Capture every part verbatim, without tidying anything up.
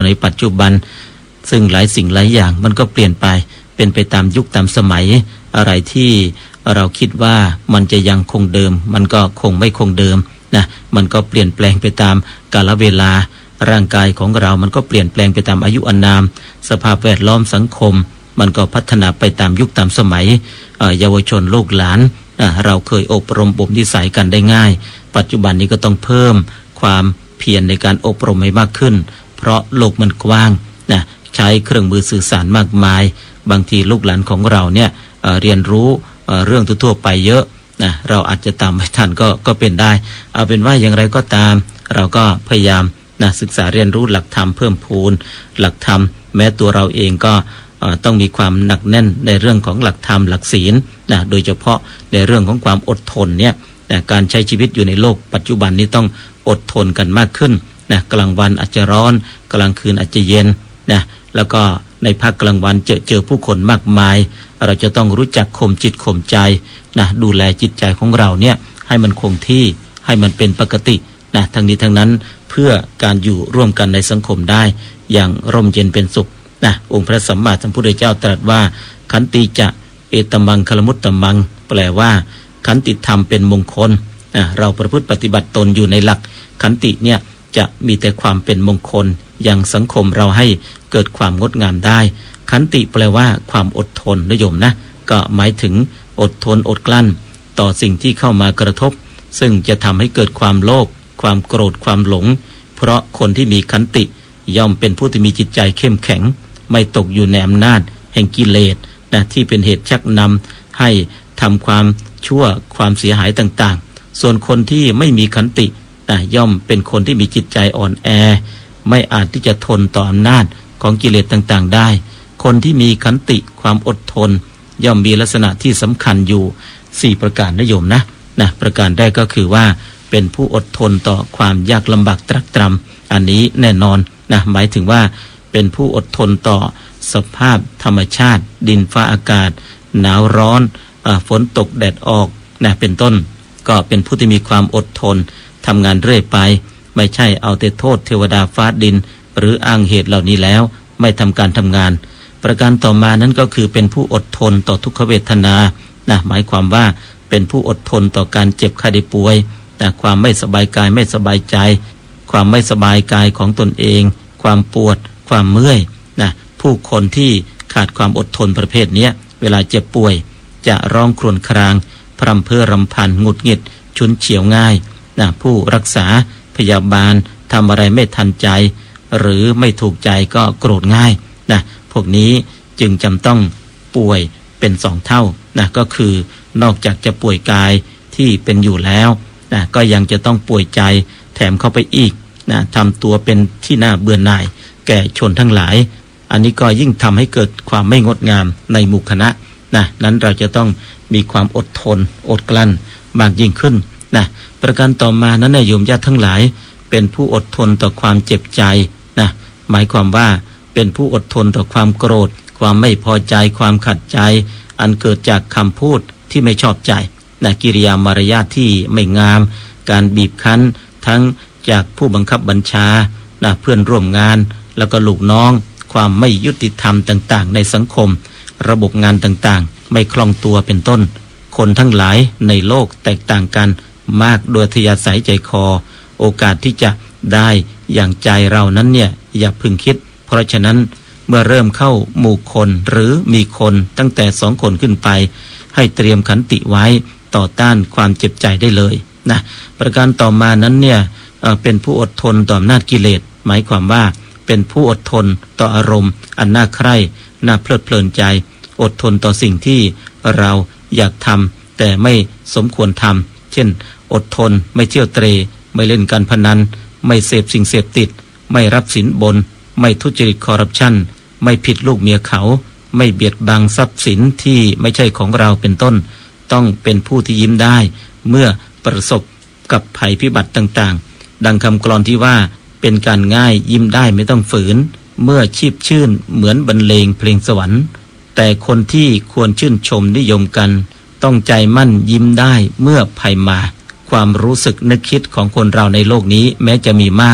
ในปัจจุบันซึ่งหลายสิ่งหลายอย่างมันก็เปลี่ยนไปเป็นไปตามยุคตามสมัยอะไรที่เราคิดว่ามันจะยังคงเดิมมันก็คงไม่คงเดิมนะมันก็เปลี่ยนแปลงไปตามกาลเวลาร่างกายของเรามันก็เปลี่ยนแปลงไปตามอายุอานามสภาพแวดล้อมสังคมมันก็พัฒนาไปตามยุคตามสมัยเยาวชนลูกหลานเราเคยอบรมบ่มนิสัยกันได้ง่ายปัจจุบันนี้ก็ต้องเพิ่มความเพียรในการอบรมให้มากขึ้นเพราะโลกมันกว้างนะใช้เครื่องมือสื่อสารมากมายบางทีลูกหลานของเราเนี่ย เอ่อ เรียนรู้เอ่อเรื่องทั่วๆไปเยอะนะเราอาจจะตามไม่ทันก็ก็เป็นได้เอาเป็นว่าอย่างไรก็ตามเราก็พยายามนะศึกษาเรียนรู้หลักธรรมเพิ่มพูนหลักธรรมแม้ตัวเราเองก็ต้องมีความหนักแน่นในเรื่องของหลักธรรมหลักศีลนะโดยเฉพาะในเรื่องของความอดทนเนี่ยนะการใช้ชีวิตอยู่ในโลกปัจจุบันนี้ต้องอดทนกันมากขึ้นนะกลางวันอาจจะร้อนกลางคืนอาจจะเย็นนะแล้วก็ในภาคกลางวันเจอเจอผู้คนมากมายเราจะต้องรู้จักข่มจิตข่มใจนะดูแลจิตใจของเราเนี่ยให้มันคงที่ให้มันเป็นปกตินะทั้งนี้ทั้งนั้นเพื่อการอยู่ร่วมกันในสังคมได้อย่างร่มเย็นเป็นสุขนะองค์พระสัมมาสัมพุทธเจ้าตรัสว่าขันติจะเอตมังคลมุตตมังแปลว่าขันติธรรมเป็นมงคลนะเราประพฤติปฏิบัติตนอยู่ในหลักขันติเนี่ยจะมีแต่ความเป็นมงคลอย่างสังคมเราให้เกิดความงดงามได้ขันติแปลว่าความอดทนนะโยมนะก็หมายถึงอดทนอดกลั้นต่อสิ่งที่เข้ามากระทบซึ่งจะทำให้เกิดความโลภความโกรธความหลงเพราะคนที่มีขันติย่อมเป็นผู้ที่มีจิตใจเข้มแข็งไม่ตกอยู่ในอำนาจแห่งกิเลสนะที่เป็นเหตุชักนำให้ทำความชั่วความเสียหายต่างๆส่วนคนที่ไม่มีขันตินะย่อมเป็นคนที่มีจิตใจอ่อนแอไม่อาจที่จะทนต่ออำนาจของกิเลสต่างๆได้คนที่มีขันติความอดทนย่อมมีลักษณะที่สำคัญอยู่สี่ประการนะโยมนะนะประการแรกก็คือว่าเป็นผู้อดทนต่อความยากลำบากตรากตรำอันนี้แน่นอนนะหมายถึงว่าเป็นผู้อดทนต่อสภาพธรรมชาติดินฟ้าอากาศหนาวร้อนอ่าฝนตกแดดออกนะเป็นต้นก็เป็นผู้ที่มีความอดทนทำงานเรื่อยไปไม่ใช่เอาแต่โทษเทวดาฟ้าดินหรืออ้างเหตุเหล่านี้แล้วไม่ทำการทำงานประการต่อมานั้นก็คือเป็นผู้อดทนต่อทุกขเวทนานะหมายความว่าเป็นผู้อดทนต่อการเจ็บไข้ได้ป่วยนะความไม่สบายกายไม่สบายใจความไม่สบายกายของตนเองความปวดความเมื่อยนะผู้คนที่ขาดความอดทนประเภทนี้เวลาเจ็บป่วยจะร้องครวญครางพร่ำเพ้อรำพันหงุดหงิดฉุนเฉียวง่ายนะผู้รักษาพยาบาลทำอะไรไม่ทันใจหรือไม่ถูกใจก็โกรธง่ายนะพวกนี้จึงจำต้องป่วยเป็นสองเท่านะก็คือนอกจากจะป่วยกายที่เป็นอยู่แล้วนะก็ยังจะต้องป่วยใจแถมเข้าไปอีกนะทำตัวเป็นที่น่าเบื่อหน่ายแก่ชนทั้งหลายอันนี้ก็ยิ่งทำให้เกิดความไม่งดงามในหมู่คณะนะนั้นเราจะต้องมีความอดทนอดกลั้นมากยิ่งขึ้นนะประการต่อมานั้นนะโยมญาติทั้งหลายเป็นผู้อดทนต่อความเจ็บใจนะหมายความว่าเป็นผู้อดทนต่อความโกรธความไม่พอใจความขัดใจอันเกิดจากคำพูดที่ไม่ชอบใจนะกิริยามารยาทที่ไม่งามการบีบคั้นทั้งจากผู้บังคับบัญชานะเพื่อนร่วมงานแล้วก็ลูกน้องความไม่ยุติธรรมต่างๆในสังคมระบบงานต่างๆไม่คล่องตัวเป็นต้นคนทั้งหลายในโลกแตกต่างกันมากโดยอัธยาศัยใจคอโอกาสที่จะได้อย่างใจเรานั้นเนี่ยอย่าพึงคิดเพราะฉะนั้นเมื่อเริ่มเข้าหมู่คนหรือมีคนตั้งแต่สองคนขึ้นไปให้เตรียมขันติไว้ต่อต้านความเจ็บใจได้เลยนะประการต่อมานั้นเนี่ยเป็นผู้อดทนต่ออำนาจกิเลสหมายความว่าเป็นผู้อดทนต่ออารมณ์อันน่าใคร่น่าเพลิดเพลินใจอดทนต่อสิ่งที่เราอยากทำแต่ไม่สมควรทำเช่นอดทนไม่เที่ยวเตร่ไม่เล่นการพนันไม่เสพสิ่งเสพติดไม่รับสินบนไม่ทุจริตคอร์รัปชันไม่ผิดลูกเมียเขาไม่เบียดบังทรัพย์สินที่ไม่ใช่ของเราเป็นต้นต้องเป็นผู้ที่ยิ้มได้เมื่อประสบกับภัยพิบัติต่างๆดังคำกลอนที่ว่าเป็นการง่ายยิ้มได้ไม่ต้องฝืนเมื่อชีพชื่นเหมือนบรรเลงเพลงสวรรค์แต่คนที่ควรชื่นชมนิยมกันต้องใจมั่นยิ้มได้เมื่อภัยมาความรู้สึกนึกคิดของคนเราในโลกนี้แม้จะมีมาก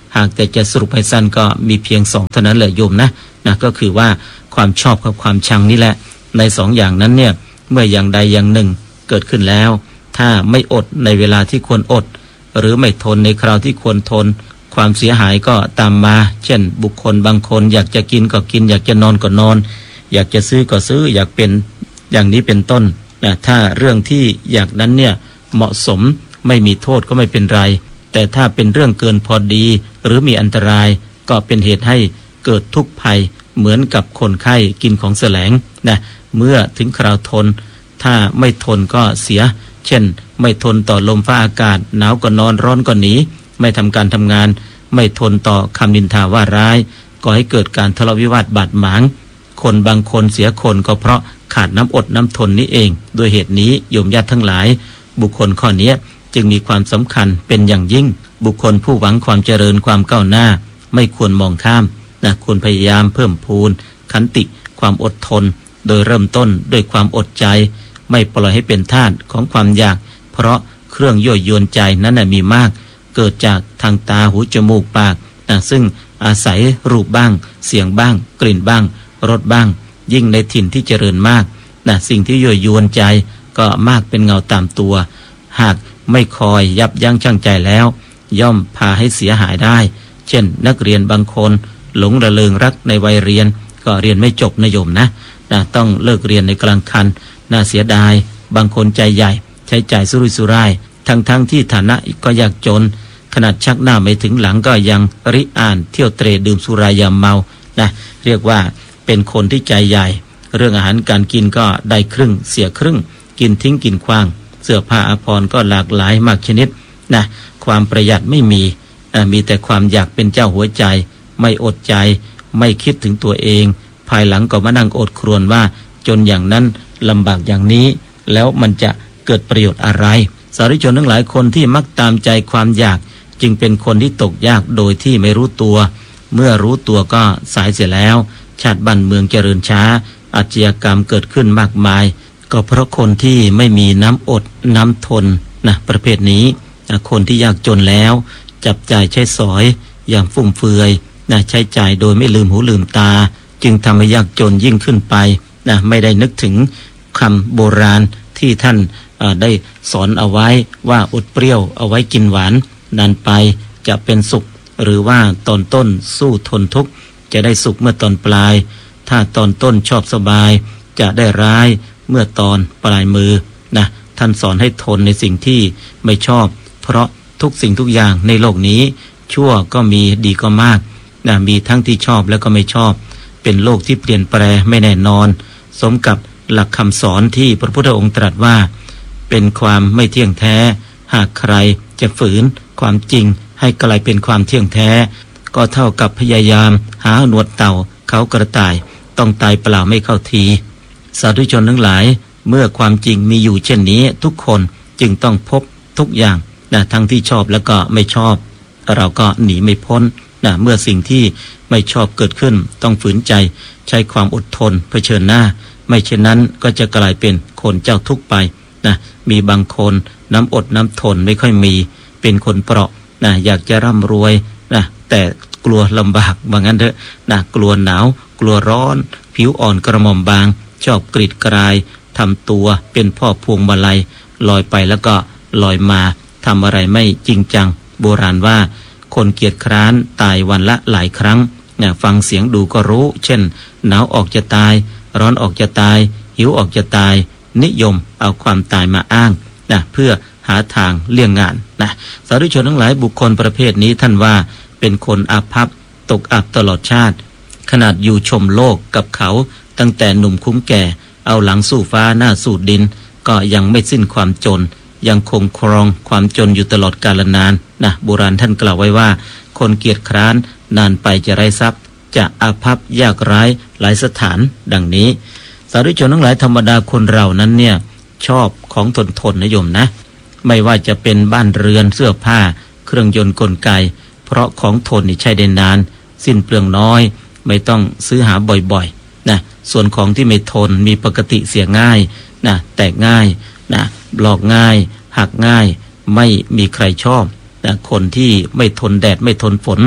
หากแต่จะสรุปให้สั้นก็มีเพียงสองเท่านั้นแหละโยมนะนะก็คือว่าความชอบกับความชังนี่แหละในสองอย่างนั้นเนี่ยเมื่ออย่างใดอย่างหนึ่งเกิดขึ้นแล้วถ้าไม่อดในเวลาที่ควรอดหรือไม่ทนในคราวที่ควรทนความเสียหายก็ตามมาเช่นบุคคลบางคนอยากจะกินก็กินอยากจะนอนก็นอนอยากจะซื้อก็ซื้ออยากเป็นอย่างนี้เป็นต้นนะถ้าเรื่องที่อยากนั้นเนี่ยเหมาะสมไม่มีโทษก็ไม่เป็นไรแต่ถ้าเป็นเรื่องเกินพอดีหรือมีอันตรายก็เป็นเหตุให้เกิดทุกข์ภัยเหมือนกับคนไข้กินของแสลงนะเมื่อถึงคราวทนถ้าไม่ทนก็เสียเช่นไม่ทนต่อลมฟ้าอากาศหนาวก็นอนร้อนก็หนีไม่ทำการทำงานไม่ทนต่อคำนินทาว่าร้ายก่อให้เกิดการทะเลาะวิวาทบาดหมางคนบางคนเสียคนก็เพราะขาดน้ำอดน้ำทนนี้เองโดยเหตุนี้โยมญาติทั้งหลายบุคคลข้อนี้จึงมีความสำคัญเป็นอย่างยิ่งบุคคลผู้หวังความเจริญความก้าวหน้าไม่ควรมองข้ามนะควรพยายามเพิ่มพูนขันติความอดทนโดยเริ่มต้นด้วยความอดใจไม่ปล่อยให้เป็นทาสของความอยากเพราะเครื่องยั่วยวนใจนั้นนะมีมากเกิดจากทางตาหูจมูกปากนะซึ่งอาศัยรูปบ้างเสียงบ้างกลิ่นบ้างรสบ้างยิ่งในถิ่นที่เจริญมากนะสิ่งที่ยั่วยวนใจก็มากเป็นเงาตามตัวหากไม่คอยยับยั้งชั่งใจแล้วย่อมพาให้เสียหายได้เช่นนักเรียนบางคนหลงระเริงรักในวัยเรียนก็เรียนไม่จบนะโยมนะนะต้องเลิกเรียนในกลางคันน่าเสียดายบางคนใจใหญ่ใช้จ่ายสุรุ่ยสุร่ายทั้งๆ ท, ที่ฐานะก็ยากจนขนาดชักหน้าไม่ถึงหลังก็ยังริอ่านเที่ยวเตร่ดื่มสุรายามเมานะเรียกว่าเป็นคนที่ใจใหญ่เรื่องอาหารการกินก็ได้ครึ่งเสียครึ่งกินทิ้งกินขว้างเสื้อผ้าอาภรณ์ก็หลากหลายมากชนิดนะความประหยัดไม่มีนะมีแต่ความอยากเป็นเจ้าหัวใจไม่อดใจไม่คิดถึงตัวเองภายหลังก็มานั่งอดครวญว่าจนอย่างนั้นลำบากอย่างนี้แล้วมันจะเกิดประโยชน์อะไรสาธุชนทั้งหลายคนที่มักตามใจความอยากจึงเป็นคนที่ตกยากโดยที่ไม่รู้ตัวเมื่อรู้ตัวก็สายเสียแล้วชาติบ้านเมืองเจริญช้าอาชญากรรมเกิดขึ้นมากมายก็เพราะคนที่ไม่มีน้ำอดน้ำทนนะประเภทนี้นะคนที่ยากจนแล้วจับจ่ายใช้สอยอย่างฟุ่มเฟือยนะใช้จ่ายโดยไม่ลืมหูลืมตาจึงทำให้ยากจนยิ่งขึ้นไปนะไม่ได้นึกถึงคำโบราณที่ท่านได้สอนเอาไว้ว่าอดเปรี้ยวเอาไว้กินหวานนานไปจะเป็นสุขหรือว่าตอนต้นสู้ทนทุกข์จะได้สุขเมื่อตอนปลายถ้าตอนต้นชอบสบายจะได้ร้ายเมื่อตอนปลายมือนะท่านสอนให้ทนในสิ่งที่ไม่ชอบเพราะทุกสิ่งทุกอย่างในโลกนี้ชั่วก็มีดีก็มากนะมีทั้งที่ชอบแล้วก็ไม่ชอบเป็นโลกที่เปลี่ยนแปลไม่แน่นอนสมกับหลักคำสอนที่พระพุทธองค์ตรัสว่าเป็นความไม่เที่ยงแท้หากใครจะฝืนความจริงให้กลายเป็นความเที่ยงแท้ก็เท่ากับพยายามหาหนวดเต่าเขากระต่ายต้องตายเปล่าไม่เข้าทีสาธุชนทั้งหลายเมื่อความจริงมีอยู่เช่นนี้ทุกคนจึงต้องพบทุกอย่างนะทั้งที่ชอบแล้วก็ไม่ชอบเราก็หนีไม่พ้นนะเมื่อสิ่งที่ไม่ชอบเกิดขึ้นต้องฝืนใจใช้ความอดทนเผชิญหน้าไม่เช่นนั้นก็จะกลายเป็นคนเจ้าทุกข์ไปนะมีบางคนน้ำอดน้ำทนไม่ค่อยมีเป็นคนเปราะนะอยากจะร่ำรวยนะแต่กลัวลำบากว่างั้นเถอะนะกลัวหนาวกลัวร้อนผิวอ่อนกระหม่อมบางชอบกรีดกรายทำตัวเป็นพ่อพวงมาลัยลอยไปแล้วก็ลอยมาทำอะไรไม่จริงจังโบราณว่าคนเกียจคร้านตายวันละหลายครั้งนะฟังเสียงดูก็รู้เช่นหนาวออกจะตายร้อนออกจะตายหิวออกจะตายนิยมเอาความตายมาอ้างนะเพื่อหาทางเลี่ยงงานนะสาธุชนทั้งหลายบุคคลประเภทนี้ท่านว่าเป็นคนอาภัพตกอับตลอดชาติขนาดอยู่ชมโลกกับเขาตั้งแต่หนุ่มคุ้มแก่เอาหลังสู่ฟ้าหน้าสู่ดินก็ยังไม่สิ้นความจนยังคงครองความจนอยู่ตลอดกาลนานนะโบราณท่านกล่าวไว้ว่าคนเกียจคร้านนานไปจะไร้ทรัพย์จะอาภัพยากไร้หลายสถานดังนี้สาธุชนทั้งหลายธรรมดาคนเรานั้นเนี่ยชอบของทนทนนะโยมนะไม่ว่าจะเป็นบ้านเรือนเสื้อผ้าเครื่องยนต์กลไกเพราะของทนนี่ใช้ได้นานสิ้นเปลืองน้อยไม่ต้องซื้อหาบ่อยๆนะส่วนของที่ไม่ทนมีปกติเสียง่ายนะแตกง่ายนะหลอกง่ายหักง่ายไม่มีใครชอบนะคนที่ไม่ทนแดดไม่ทนฝน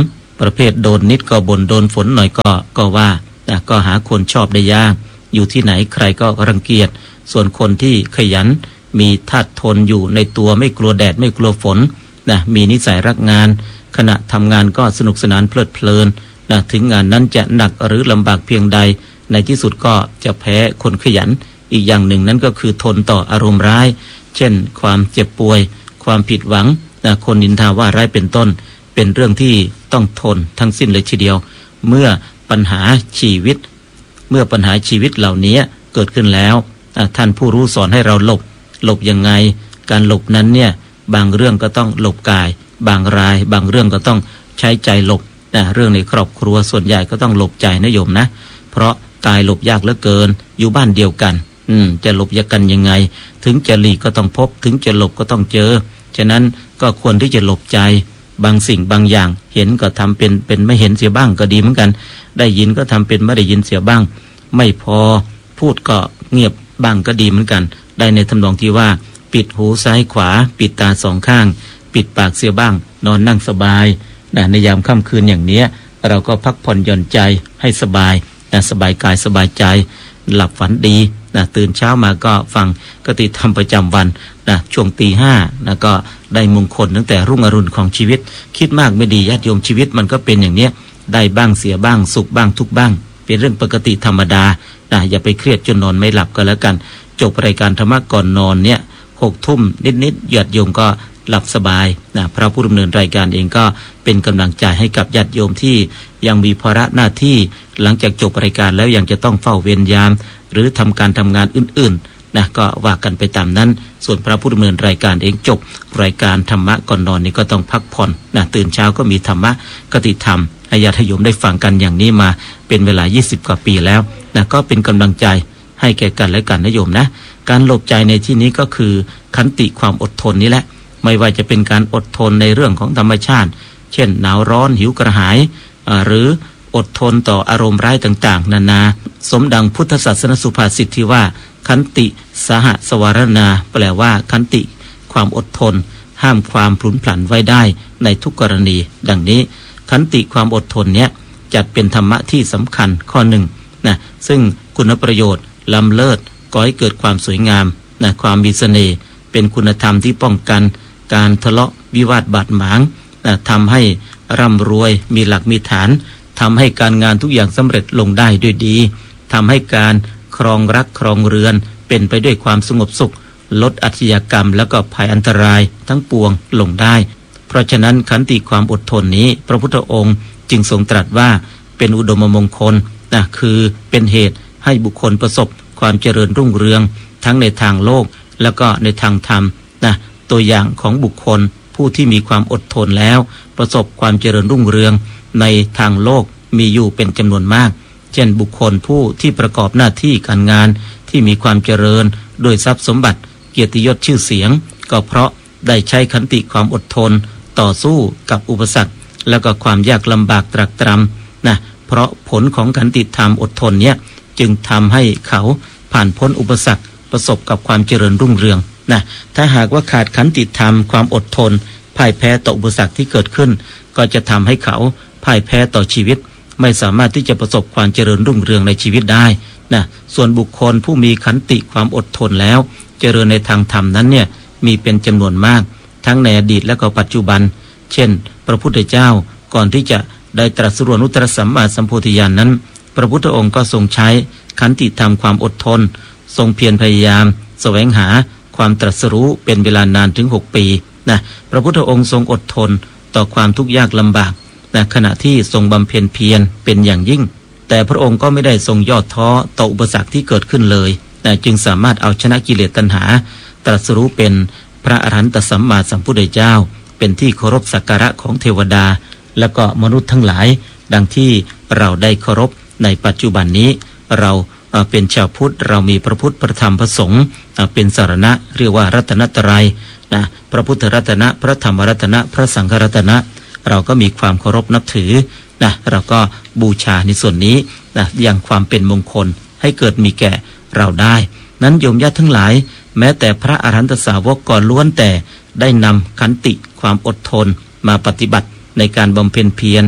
ประเภทโดนนิดก็บ่นโดนฝนหน่อยก็ก็ว่านะก็หาคนชอบได้ยากอยู่ที่ไหนใครก็รังเกียจส่วนคนที่ขยันมีธาตุทนอยู่ในตัวไม่กลัวแดดไม่กลัวฝนนะมีนิสัยรักงานขณะทำงานก็สนุกสนานเพลิดเพลินนะถึงงานนั้นจะหนักหรือลำบากเพียงใดในที่สุดก็จะแพ้คนขยันอีกอย่างหนึ่งนั้นก็คือทนต่ออารมณ์ร้ายเช่นความเจ็บป่วยความผิดหวังนะคนนินทาว่าร้ายเป็นต้นเป็นเรื่องที่ต้องทนทั้งสิ้นเลยทีเดียวเมื่อปัญหาชีวิตเมื่อปัญหาชีวิตเหล่านี้เกิดขึ้นแล้วท่านผู้รู้สอนให้เราหลบหลบยังไงการหลบนั้นเนี่ยบางเรื่องก็ต้องหลบกายบางรายบางเรื่องก็ต้องใช้ใจหลบนะเรื่องในครอบครัวส่วนใหญ่ก็ต้องหลบใจนะโยมนะเพราะกายหลบยากเหลือเกินอยู่บ้านเดียวกันอืมจะหลบยากกันยังไงถึงจะหลีกก็ต้องพบถึงจะหลบก็ต้องเจอฉะนั้นก็ควรที่จะหลบใจบางสิ่งบางอย่างเห็นก็ทำเป็นเป็นไม่เห็นเสียบ้างก็ดีเหมือนกันได้ยินก็ทำเป็นไม่ได้ยินเสียบ้างไม่พอพูดก็เงียบบ้างก็ดีเหมือนกันได้ในทำนองที่ว่าปิดหูซ้ายขวาปิดตาสองข้างปิดปากเสียบ้างนอนนั่งสบายนะในยามค่ำคืนอย่างนี้เราก็พักผ่อนหย่อนใจให้สบายนะสบายกายสบายใจหลับฝันดีนะตื่นเช้ามาก็ฟังกติธรรมประจำวันนะช่วงตีห้านะก็ได้มงคลตั้งแต่รุ่งอรุณของชีวิตคิดมากไม่ดีญาติโยมชีวิตมันก็เป็นอย่างเนี้ยได้บ้างเสียบ้างสุขบ้างทุกบ้างเป็นเรื่องปกติธรรมดานะอย่าไปเครียดจนนอนไม่หลับก็แล้วกันจบรายการธรรมะก่อนนอนเนี่ยหกทุ่มนิดๆญาติโยมก็หลับสบายนะพระผู้ดำเนินรายการเองก็เป็นกำลังใจให้กับญาติโยมที่ยังมีภาระหน้าที่หลังจากจบรายการแล้วยังจะต้องเฝ้าเวรยามหรือทำการทำงานอื่นๆนะก็ว่ากันไปตามนั้นส่วนพระผู้ดำเนินรายการเองจบรายการธรรมะก่อนนอนนี่ก็ต้องพักผ่อนนะตื่นเช้าก็มีธรรมะคติธรรมให้ญาติโยมได้ฟังกันอย่างนี้มาเป็นเวลายี่สิบกว่าปีแล้วนะก็เป็นกำลังใจให้แก่กันและกันนะโยมนะการหลบใจในที่นี้ก็คือขันติความอดทนนี่แหละไม่ว่าจะเป็นการอดทนในเรื่องของธรรมชาติเช่นหนาวร้อนหิวกระหายหรืออดทนต่ออารมณ์ร้ายต่างๆนานาสมดังพุทธศาสนสุภาษิตที่ว่าขันติสหสวารณาแปลว่าขันติความอดทนห้ามความพลุนพลันไว้ได้ในทุกกรณีดังนี้ขันติความอดทนเนี้ยจัดเป็นธรรมะที่สำคัญข้อหนึ่งนะซึ่งคุณประโยชน์ล้ำเลิศก่อให้เกิดความสวยงามนะความมีเสน่ห์เป็นคุณธรรมที่ป้องกันการทะเลาะวิวาทบาดหมางนะทำให้ร่ำรวยมีหลักมีฐานทำให้การงานทุกอย่างสำเร็จลงได้ด้วยดีทำให้การครองรักครองเรือนเป็นไปด้วยความสงบสุขลดอาชญากรรมแล้วก็ภัยอันตรายทั้งปวงลงได้เพราะฉะนั้นขันติความอดทนนี้พระพุทธองค์จึงทรงตรัสว่าเป็นอุดมมงคลนะคือเป็นเหตุให้บุคคลประสบความเจริญรุ่งเรืองทั้งในทางโลกแล้วก็ในทางธรรมนะตัวอย่างของบุคคลผู้ที่มีความอดทนแล้วประสบความเจริญรุ่งเรืองในทางโลกมีอยู่เป็นจำนวนมากเช่นบุคคลผู้ที่ประกอบหน้าที่การงานที่มีความเจริญโดยทรัพย์สมบัติเกียรติยศชื่อเสียงก็เพราะได้ใช้ขันติความอดทนต่อสู้กับอุปสรรคแล้วก็ความยากลำบากตรากตรำนะเพราะผลของขันติธรรมอดทนเนี้ยจึงทำให้เขาผ่านพ้นอุปสรรคประสบกับความเจริญรุ่งเรืองนะถ้าหากว่าขาดขันติธรรมความอดทนพ่ายแพ้ต่ออุปสรรคที่เกิดขึ้นก็จะทำให้เขาพ่ายแพ้ต่อชีวิตไม่สามารถที่จะประสบความเจริญรุ่งเรืองในชีวิตได้นะส่วนบุคคลผู้มีขันติความอดทนแล้วเจริญในทางธรรมนั้นเนี่ยมีเป็นจำนวนมากทั้งในอดีตและก็ปัจจุบันเช่นพระพุทธเจ้าก่อนที่จะได้ตรัสรู้อนุตตรสัมมาสัมโพธิญาณนั้นพระพุทธองค์ก็ทรงใช้ขันติธรรมความอดทนทรงเพียรพยายามแสวงหาความตรัสรู้เป็นเวลานานถึงหกปีนะพระพุทธองค์ทรงอดทนต่อความทุกข์ยากลำบากนะขณะที่ทรงบำเพ็ญเพียรเป็นอย่างยิ่งแต่พระองค์ก็ไม่ได้ทรงย่อท้อต่ออุปสรรคที่เกิดขึ้นเลยนะจึงสามารถเอาชนะกิเลสตัณหาตรัสรู้เป็นพระอรหันตสัมมาสัมพุทธเจ้าเป็นที่เคารพสักการะของเทวดาและก็มนุษย์ทั้งหลายดังที่เราได้เคารพในปัจจุบันนี้เราเป็นชาวพุทธเรามีพระพุทธพระธรรมพระสงฆ์เป็นสรณะเรียกว่ารัตนตรัยนะพระพุทธรัตนะพระธรรมรัตนะพระสังฆรัตนะเราก็มีความเคารพนับถือนะเราก็บูชาในส่วนนี้นะอย่างความเป็นมงคลให้เกิดมีแก่เราได้นั้นโยมญาติทั้งหลายแม้แต่พระอรหันตสาวกก่อนล้วนแต่ได้นำขันติความอดทนมาปฏิบัติในการบำเพ็ญเพียร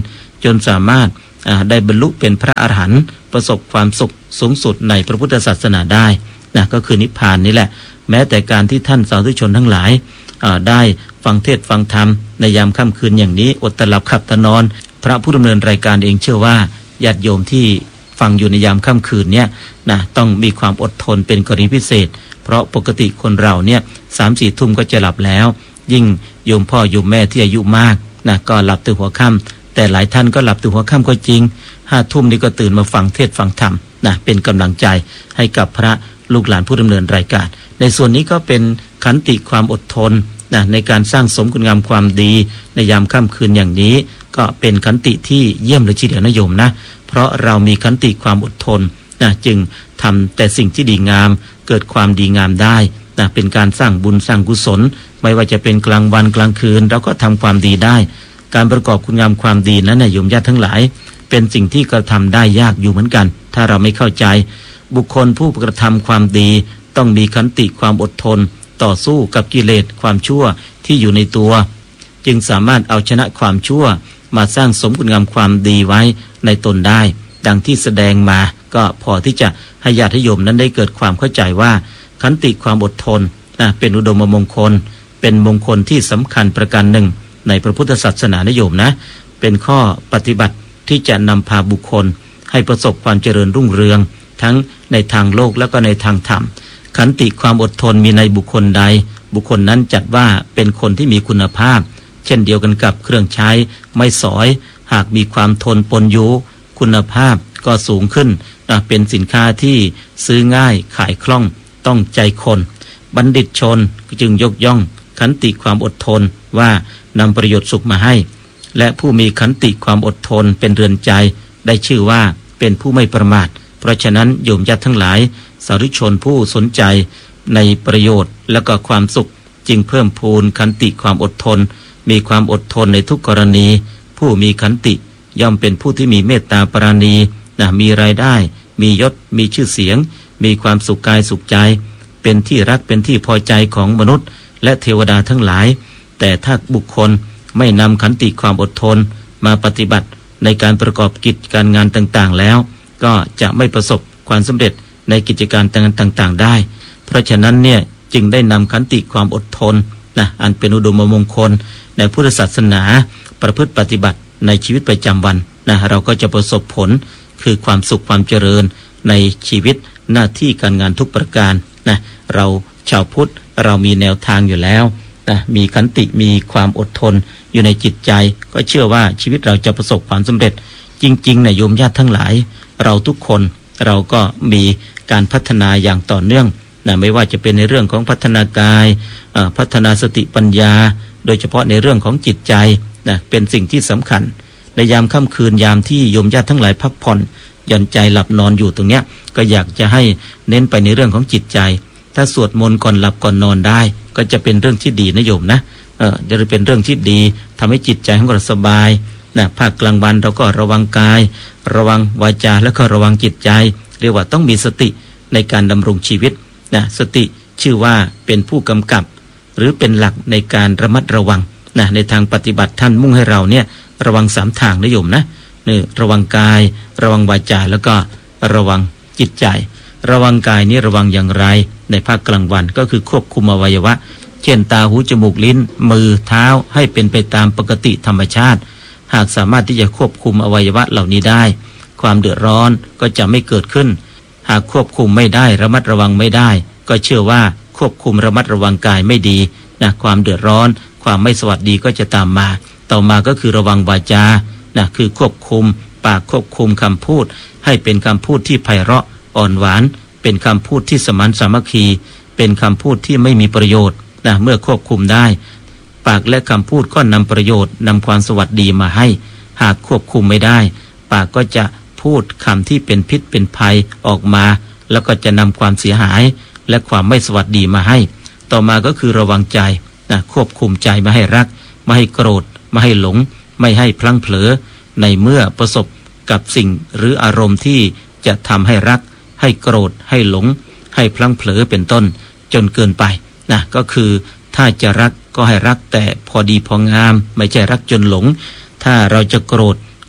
จนสามารถได้บรรลุเป็นพระอรหันต์ประสบความสุขสูงสุดในพระพุทธศาสนาได้นะก็คือนิพพานนี่แหละแม้แต่การที่ท่านสาธุชนทั้งหลายได้ฟังเทศฟังธรรมในยามค่ำคืนอย่างนี้อดตะหลับขับตะนอนพระผู้ดำเนินรายการเองเชื่อว่าญาติโยมที่ฟังอยู่ในยามค่ำคืนเนี่ยนะต้องมีความอดทนเป็นกรณีพิเศษเพราะปกติคนเราเนี่ยสามสี่ทุ่มก็จะหลับแล้วยิ่งโยมพ่อโยมแม่ที่อายุมากนะก็หลับตื่นหัวค่ำแต่หลายท่านก็หลับตื่นหัวค่ำก็จริงห้าทุ่มนี้ก็ตื่นมาฟังเทศฟังธรรมนะเป็นกำลังใจให้กับพระลูกหลานผู้ดำเนินรายการในส่วนนี้ก็เป็นขันติความอดทนนะในการสร้างสมคุณงามความดีในยามค่ำคืนอย่างนี้ก็เป็นขันติที่เยี่ยมเลยทีเดียวนะโยมนะเพราะเรามีขันติความอดทนนะจึงทำแต่สิ่งที่ดีงามเกิดความดีงามได้นะเป็นการสร้างบุญสร้างกุศลไม่ว่าจะเป็นกลางวันกลางคืนเราก็ทำความดีได้การประกอบคุณงามความดีนั้นนะโยมญาติทั้งหลายเป็นสิ่งที่กระทำได้ยากอยู่เหมือนกันถ้าเราไม่เข้าใจบุคคลผู้กระทำความดีต้องมีขันติความอดทนต่อสู้กับกิเลสความชั่วที่อยู่ในตัวจึงสามารถเอาชนะความชั่วมาสร้างสมคุณงามความดีไว้ในตนได้ดังที่แสดงมาก็พอที่จะให้ญาติโยมนั้นได้เกิดความเข้าใจว่าขันติความอดทนนะเป็นอุดมมงคลเป็นมงคลที่สำคัญประการหนึ่งในพระพุทธศาสนานะโยมนะเป็นข้อปฏิบัติที่จะนำพาบุคคลให้ประสบความเจริญรุ่งเรืองทั้งในทางโลกและก็ในทางธรรมขันติความอดทนมีในบุคคลใดบุคคลนั้นจัดว่าเป็นคนที่มีคุณภาพเช่นเดียวกันกับเครื่องใช้ไม้สอยหากมีความทนปนอยู่คุณภาพก็สูงขึ้นเป็นสินค้าที่ซื้อง่ายขายคล่องต้องใจคนบัณฑิตชนจึงยกย่องขันติความอดทนว่านำประโยชน์สุขมาให้และผู้มีขันติความอดทนเป็นเรือนใจได้ชื่อว่าเป็นผู้ไม่ประมาทเพราะฉะนั้นโยมญาติทั้งหลายสาธุชนผู้สนใจในประโยชน์และก็ความสุขจึงเพิ่มพูนขันติความอดทนมีความอดทนในทุกกรณีผู้มีขันติย่อมเป็นผู้ที่มีเมตตาปราณีนะมีรายได้มียศมีชื่อเสียงมีความสุขกายสุขใจเป็นที่รักเป็นที่พอใจของมนุษย์และเทวดาทั้งหลายแต่ถ้าบุคคลไม่นำขันติความอดทนมาปฏิบัติในการประกอบกิจการงานต่างๆแล้วก็จะไม่ประสบความสำเร็จในกิจการต่างๆได้เพราะฉะนั้นเนี่ยจึงได้นำขันติความอดทนนะอันเป็นอุดมมงคลในพุทธศาสนาประพฤติปฏิบัติในชีวิตประจำวันนะเราก็จะประสบผลคือความสุขความเจริญในชีวิตหน้าที่การงานทุกประการนะเราชาวพุทธเรามีแนวทางอยู่แล้วนะมีขันติมีความอดทนอยู่ในจิตใจก็เชื่อว่าชีวิตเราจะประสบความสำเร็จจริงๆนะโยมญาติทั้งหลายเราทุกคนเราก็มีการพัฒนาอย่างต่อเนื่องนะไม่ว่าจะเป็นในเรื่องของพัฒนากายพัฒนาสติปัญญาโดยเฉพาะในเรื่องของจิตใจนะเป็นสิ่งที่สำคัญในยามค่ำคืนยามที่โยมญาติทั้งหลายพักผ่อนหย่อนใจหลับนอนอยู่ตรงเนี้ยก็อยากจะให้เน้นไปในเรื่องของจิตใจถ้าสวดมนต์ก่อนหลับก่อนนอนได้ก็จะเป็นเรื่องที่ดีนะโยมนะเออจะเป็นเรื่องที่ดีทำให้จิตใจของเราสบายนะภาคกลางวันเราก็ระวังกายระวังวาจาและก็ระวังจิตใจเรียกว่าต้องมีสติในการดำรงชีวิตนะสติชื่อว่าเป็นผู้กำกับหรือเป็นหลักในการระมัดระวังนะในทางปฏิบัติท่านมุ่งให้เราเนี่ยระวังสามทางนะโยมนะนี่ระวังกายระวังวาจาแล้วก็ระวังจิตใจระวังกายนี้ระวังอย่างไรในภาคกลางวันก็คือควบคุมอวัยวะเช่นตาหูจมูกลิ้นมือเท้าให้เป็นไปตามปกติธรรมชาติหากสามารถที่จะควบคุมอวัยวะเหล่านี้ได้ความเดือดร้อนก็จะไม่เกิดขึ้นหากควบคุมไม่ได้ระมัดระวังไม่ได้ก็เชื่อว่าควบคุมระมัดระวังกายไม่ดีนะความเดือดร้อนความไม่สวัสดีก็จะตามมาต่อมาก็คือระวังวาจานะคือควบคุมปากควบคุมคำพูดให้เป็นคำพูดที่ไพเราะอ่อนหวานเป็นคำพูดที่สมานสามัคคีเป็นคำพูดที่ไม่มีประโยชน์นะเมื่อควบคุมได้ปากและคำพูดก็นำประโยชน์นำความสวัสดีมาให้หากควบคุมไม่ได้ปากก็จะพูดคำที่เป็นพิษเป็นภัยออกมาแล้วก็จะนำความเสียหายและความไม่สวัสดีมาให้ต่อมาก็คือระวังใจนะควบคุมใจไม่ให้รักไม่ให้โกรธไม่ให้หลงไม่ให้พลั้งเผลอในเมื่อประสบกับสิ่งหรืออารมณ์ที่จะทำให้รักให้โกรธให้หลงให้พลั้งเผลอเป็นต้นจนเกินไปนะก็คือถ้าจะรักก็ให้รักแต่พอดีพองามไม่ใช่รักจนหลงถ้าเราจะโกรธ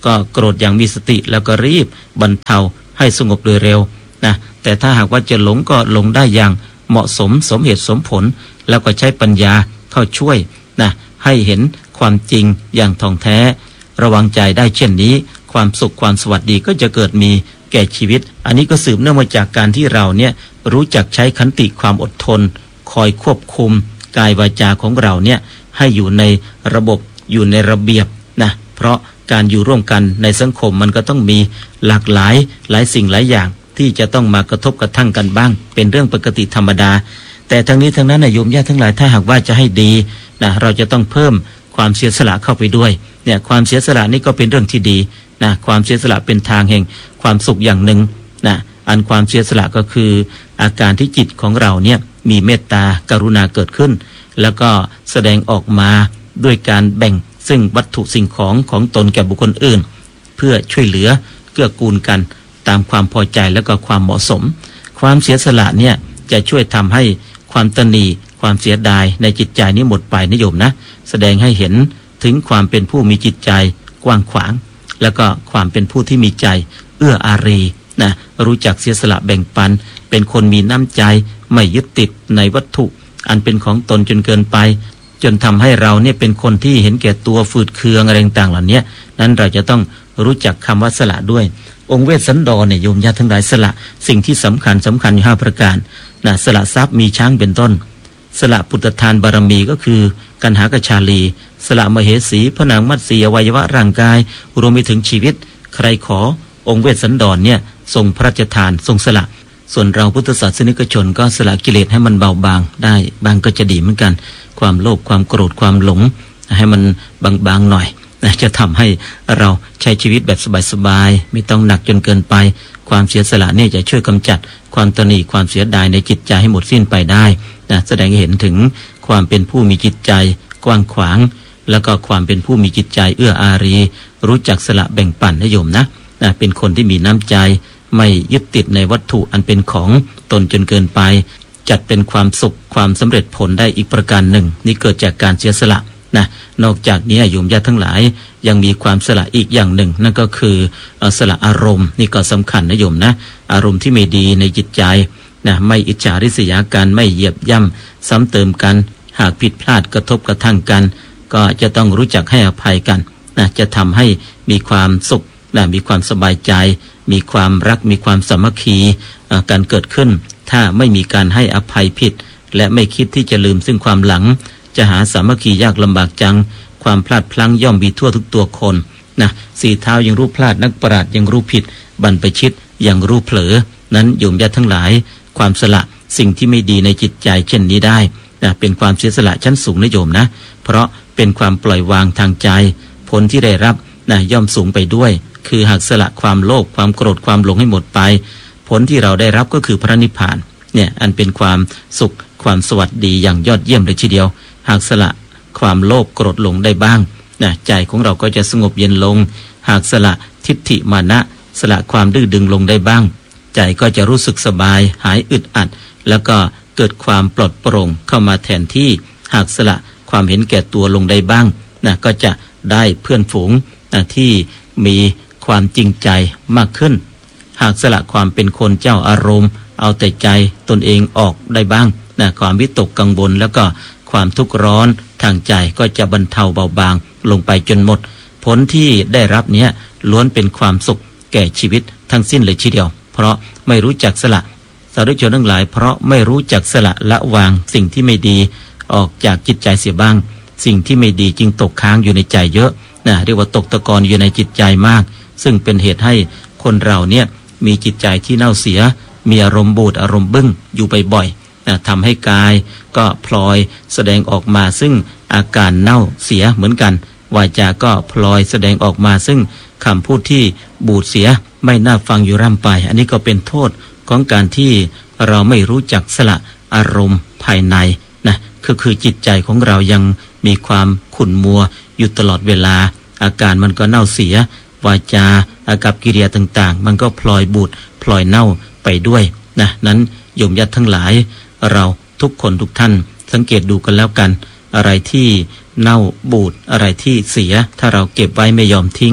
ก็โกรธอย่างมีสติแล้วก็รีบบรรเทาให้สงบโดยเร็วนะแต่ถ้าหากว่าจะหลงก็หลงได้อย่างเหมาะสมสมเหตุสมผลแล้วก็ใช้ปัญญาเข้าช่วยนะให้เห็นความจริงอย่างท่องแท้ระวังใจได้เช่นนี้ความสุขความสวัสดีก็จะเกิดมีแก่ชีวิตอันนี้ก็สืบเนื่องมาจากการที่เราเนี่ยรู้จักใช้ขันติความอดทนคอยควบคุมกายวาจาของเราเนี่ยให้อยู่ในระบบอยู่ในระเบียบนะเพราะการอยู่ร่วมกันในสังคมมันก็ต้องมีหลากหลายหลายสิ่งหลายอย่างที่จะต้องมากระทบกระทั่งกันบ้างเป็นเรื่องปกติธรรมดาแต่ทั้งนี้ทั้งนั้นนะโยมญาติทั้งหลายถ้าหากว่าจะให้ดีนะเราจะต้องเพิ่มความเสียสละเข้าไปด้วยเนี่ยความเสียสละนี่ก็เป็นเรื่องที่ดีนะความเสียสละเป็นทางแห่งความสุขอย่างหนึ่งนะอันความเสียสละก็คืออาการที่จิตของเราเนี่ยมีเมตตากรุณาเกิดขึ้นแล้วก็แสดงออกมาด้วยการแบ่งซึ่งวัตถุสิ่งของของตนแก่บุคคลอื่นเพื่อช่วยเหลือเกื้อกูลกันตามความพอใจและก็ความเหมาะสมความเสียสละเนี่ยจะช่วยทำให้ความตณีความเสียดายในจิตใจนี้หมดไปนิยมนะแสดงให้เห็นถึงความเป็นผู้มีจิตใจกว้างขวางแล้วก็ความเป็นผู้ที่มีใจเอื้ออารีนะรู้จักเสียสละแบ่งปันเป็นคนมีน้ำใจไม่ยึดติดในวัตถุอันเป็นของตนจนเกินไปจนทำให้เราเนี่ยเป็นคนที่เห็นแก่ตัวฝืดเคืองอะไรต่างๆเหล่านี้นั้นเราจะต้องรู้จักคำว่าสละด้วยองค์เวสสันดรเนี่ยโยมญาติทั้งหลายสละสิ่งที่สำคัญสำคัญอยู่ห้าประการนะสละทรัพย์มีช้างเป็นต้นสละปุตตทานบารมีก็คือกันหากชาลีสละมเหสีพระนางมัตสีอวัยวะร่างกายรวมไปถึงชีวิตใครขอองค์เวสสันดรเนี่ยทรงพระราชทานทรงสละส่วนเราพุทธศาสนิกชนก็สละกิเลสให้มันเบาบางได้บางก็จะดีเหมือนกันความโลภความโกรธความหลงให้มันบางๆหน่อยนะจะทำให้เราใช้ชีวิตแบบสบายๆไม่ต้องหนักจนเกินไปความเสียสละเนี่ยจะช่วยกำจัดความตนีความเสียดายในจิตใจให้หมดสิ้นไปได้นะแสดงให้เห็นถึงความเป็นผู้มีจิตใจกว้างขวางแล้วก็ความเป็นผู้มีจิตใจเอื้ออารีรู้จักสละแบ่งปันนะโยมนะนะเป็นคนที่มีน้ำใจไม่ยึดติดในวัตถุอันเป็นของตนจนเกินไปจัดเป็นความสุขความสำเร็จผลได้อีกประการหนึ่งนี่เกิดจากการเสียสละนะนอกจากนี้โยมญาติทั้งหลายยังมีความสละอีกอย่างหนึ่งนั่นก็คือสละอารมณ์นี่ก็สำคัญนะโยมนะอารมณ์ที่ไม่ดีในจิตใจนะไม่อิจฉาริษยากันไม่เหยียบย่ำซ้ำเติมกันหากผิดพลาดกระทบกระทั่งกันก็จะต้องรู้จักให้อภัยกันนะจะทำให้มีความสุขนะมีความสบายใจมีความรักมีความสามัคคีการเกิดขึ้นถ้าไม่มีการให้อภัยผิดและไม่คิดที่จะลืมซึ่งความหลังจะหาสามัคคียากลำบากจังความพลาดพลั้งย่อมมีทั่วทุกตัวคนนะสี่เท้ายังรู้พลาดนักปราชญ์ยังรู้ผิดบรรพชิตยังรู้เผลอนั้นโยมญาติทั้งหลายความสละสิ่งที่ไม่ดีในจิตใจเช่นนี้ได้นะเป็นความเสียสละชั้นสูงนะโยมนะเพราะเป็นความปล่อยวางทางใจผลที่ได้รับนะย่อมสูงไปด้วยคือหากสละความโลภความโกรธความหลงให้หมดไปผลที่เราได้รับก็คือพระนิพพานเนี่ยอันเป็นความสุขความสวัสดีอย่างยอดเยี่ยมเลยทีเดียวหากสละความโลภโกรธหลงได้บ้างนะใจของเราก็จะสงบเย็นลงหากสละทิฏฐิมานะสละความดื้อดึงลงได้บ้างใจก็จะรู้สึกสบายหายอึดอัดแล้วก็เกิดความปลอดโปร่งเข้ามาแทนที่หากสละความเห็นแก่ตัวลงได้บ้างนะก็จะได้เพื่อนฝูงนะที่มีความจริงใจมากขึ้นหากสละความเป็นคนเจ้าอารมณ์เอาแต่ใจตนเองออกได้บ้างนะความวิตกกังวลแล้วก็ความทุกข์ร้อนทางใจก็จะบรรเทาเบาบางลงไปจนหมดผลที่ได้รับเนี้ยล้วนเป็นความสุขแก่ชีวิตทั้งสิ้นเลยทีเดียวเพราะไม่รู้จักสละสาธุชนทั้งหลายเพราะไม่รู้จักสละละวางสิ่งที่ไม่ดีออกจากจิตใจเสียบ้างสิ่งที่ไม่ดีจึงตกค้างอยู่ในใจเยอะนะเรียกว่าตกตะกอนอยู่ในจิตใจมากซึ่งเป็นเหตุให้คนเราเนี่ยมีจิตใจที่เน่าเสียมีอารมณ์บูดอารมณ์บึ้งอยู่บ่อยๆนะทำให้กายก็พลอยแสดงออกมาซึ่งอาการเน่าเสียเหมือนกันวาจาก็พลอยแสดงออกมาซึ่งคำพูดที่บูดเสียไม่น่าฟังอยู่ร่ำไปอันนี้ก็เป็นโทษของการที่เราไม่รู้จักสละอารมณ์ภายในนะคือคือจิตใจของเรายังมีความขุ่นมัวอยู่ตลอดเวลาอาการมันก็เน่าเสียวาจาอากัปกิริยาต่างๆมันก็พลอยบูดพลอยเน่าไปด้วยนะนั้นโยมญาติทั้งหลายเราทุกคนทุกท่านสังเกตดูกันแล้วกัน อะไรที่เน่าบูดอะไรที่เสียถ้าเราเก็บไว้ไม่ยอมทิ้ง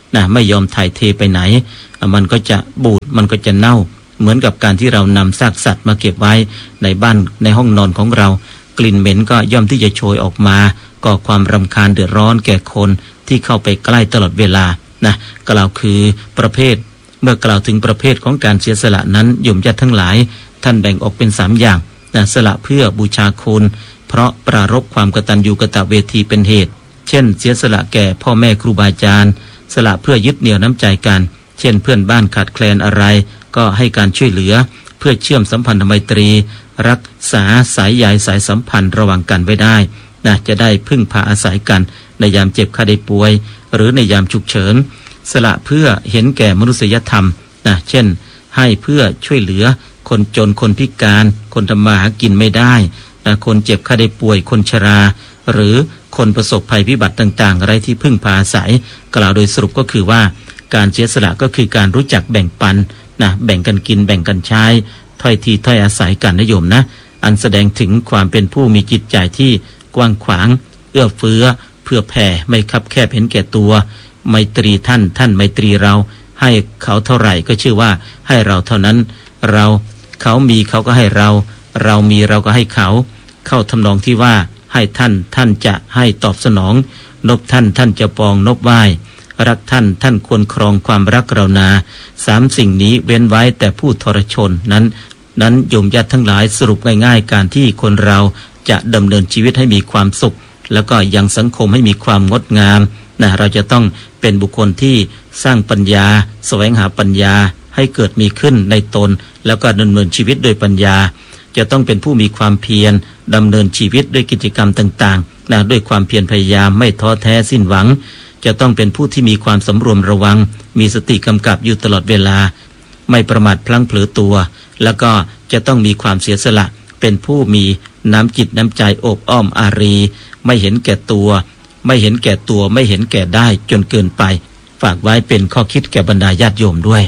นะไม่ยอมถ่ายเทไปไหนมันก็จะบูดมันก็จะเน่าเหมือนกับการที่เรานำซากสัตว์มาเก็บไว้ในบ้านในห้องนอนของเรากลิ่นเหม็นก็ย่อมที่จะโชยออกมาก่อความรำคาญเดือดร้อนแก่คนที่เข้าไปใกล้ตลอดเวลานะกล่าวคือประเภทเมื่อกล่าวถึงประเภทของการเสียสละนั้นโยมญาติทั้งหลายท่านแบ่งออกเป็นสามอย่างนะสละเพื่อบูชาคุณเพราะปรารภความกตัญญูกตเวทีเป็นเหตุเช่นเสียสละแก่พ่อแม่ครูบาอาจารย์สละเพื่อยึดเหนี่ยวน้ำใจกันเช่นเพื่อนบ้านขาดแคลนอะไรก็ให้การช่วยเหลือเพื่อเชื่อมสัมพันธไมตรีรักษาสายใยสายสัมพันธ์ระหว่างกันไว้ได้นะจะได้พึ่งพาอาศัยกันในยามเจ็บไข้ได้ป่วยหรือในยามฉุกเฉินสละเพื่อเห็นแก่มนุษยธรรมนะเช่นให้เพื่อช่วยเหลือคนจนคนพิการคนทำมาหากินไม่ได้นะคนเจ็บไข้ได้ป่วยคนชราหรือคนประสบภัยพิบัติต่างๆอะไรที่พึ่งพาอาศัยกล่าวโดยสรุปก็คือว่าการเสียสละก็คือการรู้จักแบ่งปันนะแบ่งกันกินแบ่งกันใช้ถ้อยทีถ้อยอาศัยกันนะโยมนะอันแสดงถึงความเป็นผู้มีจิตใจที่กว้างขวางเอื้อเฟื้อเพื่อแผ่ไม่คับแคบเห็นแก่ตัวไมตรีท่านท่านไมตรีเราให้เขาเท่าไหร่ก็ชื่อว่าให้เราเท่านั้นเราเขามีเขาก็ให้เราเรามีเราก็ให้เขาเข้าทำนองที่ว่าให้ท่านท่านจะให้ตอบสนองนบท่านท่านจะปองนบไหว้รักท่านท่านควรครองความรักเรานาสามสิ่งนี้เว้นไว้แต่ผู้ทรชนนั้นนั้นโยมญาติทั้งหลายสรุปง่ายๆการที่คนเราจะดำเนินชีวิตให้มีความสุขแล้วก็ยังสังคมให้มีความงดงามนะเราจะต้องเป็นบุคคลที่สร้างปัญญาแสวงหาปัญญาให้เกิดมีขึ้นในตนแล้วก็ดำเนินชีวิตโดยปัญญาจะต้องเป็นผู้มีความเพียรดำเนินชีวิตด้วยกิจกรรมต่างๆนะด้วยความเพียรพยายามไม่ท้อแท้สิ้นหวังจะต้องเป็นผู้ที่มีความสำรวมระวังมีสติกำกับอยู่ตลอดเวลาไม่ประมาทพลั้งเผลอตัวแล้วก็จะต้องมีความเสียสละเป็นผู้มีน้ำจิตน้ำใจโอบอ้อมอารีไม่เห็นแก่ตัวไม่เห็นแก่ตัวไม่เห็นแก่ได้จนเกินไปฝากไว้เป็นข้อคิดแก่บรรดาญาติโยมด้วย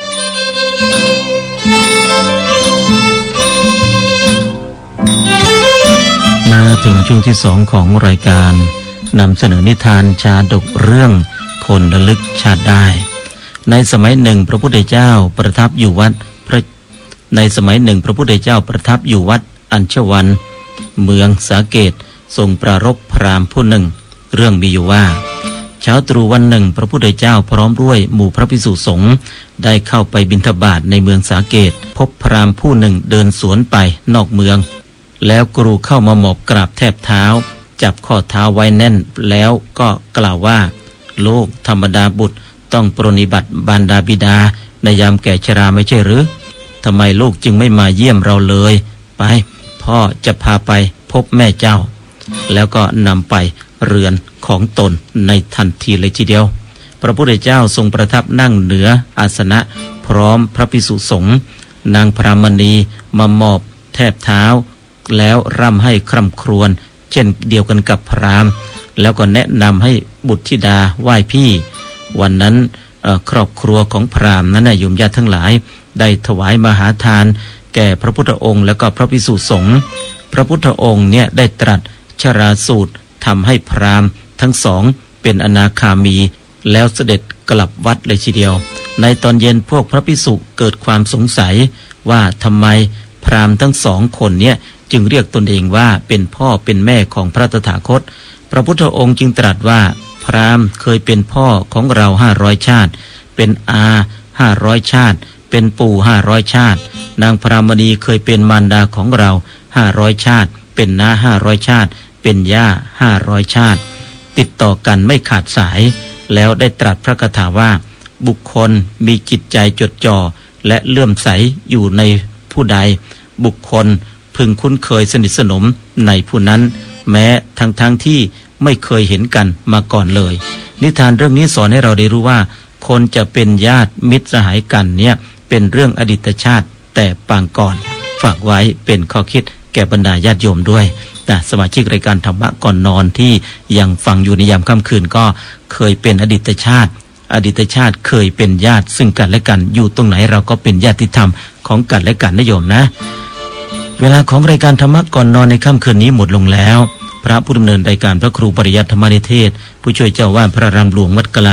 มาถึงช่วงที่สองของรายการนำเสนอนิทานชาดกเรื่องคนระลึกชาติได้ในสมัยหนึ่งพระพุทธเจ้าประทับอยู่วัดพระในสมัยหนึ่งพระพุทธเจ้าประทับอยู่วัดอัญชวันเมืองสาเกตทรงปรารภพราหมณ์ผู้หนึ่งเรื่องมีอยู่ว่าเช้าตรู่วันหนึ่งพระพุทธเจ้าพร้อมด้วยหมู่พระภิกษุสงฆ์ได้เข้าไปบิณฑบาตในเมืองสาเกตพบพราหมณ์ผู้หนึ่งเดินสวนไปนอกเมืองแล้วกรูเข้ามาหมอบกราบแทบเท้าจับข้อเท้าไว้แน่นแล้วก็กล่าวว่าลูกธรรมดาบุตรต้องปรนนิบัติบารดาบิดาในยามแก่ชราไม่ใช่หรือทำไมลูกจึงไม่มาเยี่ยมเราเลยไปพ่อจะพาไปพบแม่เจ้าแล้วก็นำไปเรือนของตนในทันทีเลยทีเดียวพระพุทธเจ้าทรงประทับนั่งเหนืออาสนะพร้อมพระภิกษุสงฆ์นางพรามณีมาหมอบแทบเท้าแล้วร่ำให้คร่ำครวญเช่นเดียวกันกับพราหมณ์แล้วก็แนะนำให้บุตรธิดาไหว้พี่วันนั้นครอบครัวของพราหมณ์นั้นโยมญาติทั้งหลายได้ถวายมหาทานแก่พระพุทธองค์และก็พระภิกษุสงฆ์พระพุทธองค์เนี่ยได้ตรัสชราสูตรทำให้พราหมณ์ทั้งสองเป็นอนาคามีแล้วเสด็จกลับวัดเลยทีเดียวในตอนเย็นพวกพระภิกษุเกิดความสงสัยว่าทำไมพราหมณ์ทั้งสองคนเนี่ยจึงเรียกตนเองว่าเป็นพ่อเป็นแม่ของพระตถาคตพระพุทธองค์จึงตรัสว่าพราหมณ์เคยเป็นพ่อของเราห้าร้อยชาติเป็นอาห้าร้อยชาติเป็นปู่ห้าร้อยชาตินางพรามณีเคยเป็นมารดาของเราห้าร้อยชาติเป็นน้าห้าร้อยชาติเป็นย่าห้าร้อยชาติติดต่อกันไม่ขาดสายแล้วได้ตรัสพระคาถาว่าบุคคลมีจิตใจจดจ่อและเลื่อมใสอยู่ในผู้ใดบุคคลพึงคุ้นเคยสนิทสนมในผู้นั้นแม้ทั้งทั้งที่ไม่เคยเห็นกันมาก่อนเลยนิทานเรื่องนี้สอนให้เราได้รู้ว่าคนจะเป็นญาติมิตรสหายกันเนี่ยเป็นเรื่องอดีตชาติแต่ปางก่อนฝากไว้เป็นข้อคิดแก่บรรดาญาติโยมด้วยนะสมาชิกรายการธรรมะก่อนนอนที่ยังฟังอยู่ในยามค่ำคืนก็เคยเป็นอดีตชาติอดีตชาติเคยเป็นญาติซึ่งกันและกันอยู่ตรงไหนเราก็เป็นญาติธรรมของกันและกันนะโยมนะเวลาของรายการธรรมะก่อนนอนในค่ำคืนนี้หมดลงแล้วพระผู้ดำเนินรายการพระครูปริยัติธรรมนิเทศผู้ช่วยเจ้าวาดพระรามหลวงวัดกลาง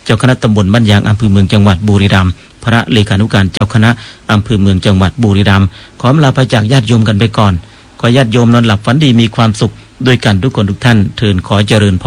จ้าคณะตำบลบ้านยางอำเภอเมืองจังหวัดบุรีรัมย์พระเลขานุการเจ้าคณะอำเภอเมืองจังหวัดบุรีรัมย์ขอลาไปจากญาติโยมกันไปก่อนขอญาติโยมนอนหลับฝันดีมีความสุขด้วยกันทุกคนทุกท่านเทินขอเจริญพร